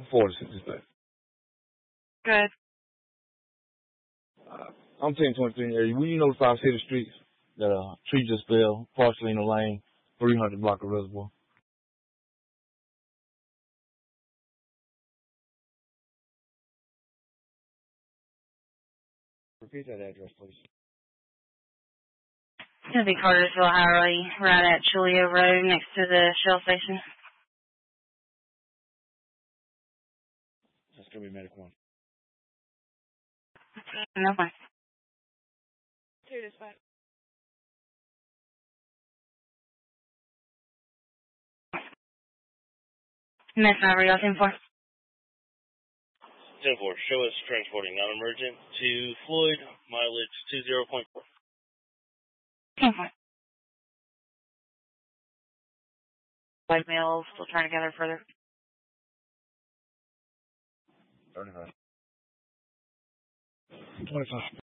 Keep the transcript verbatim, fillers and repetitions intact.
forward to this. Good. Uh, I'm ten twenty-three area. Will you notify City Streets that a uh, tree just fell partially in the lane, three hundred block of Reservoir? Repeat that address, please. It's going to be Cartersville Highway, right at Chulio Road, next to the Shell station. That's going to be Medic one. No one. Two dispatch. And that's not real ten four. ten four, show us transporting non-emergent to Floyd, mileage two zero point four. ten four. Voicemail, still trying to gather further. thirty-five. twenty-five.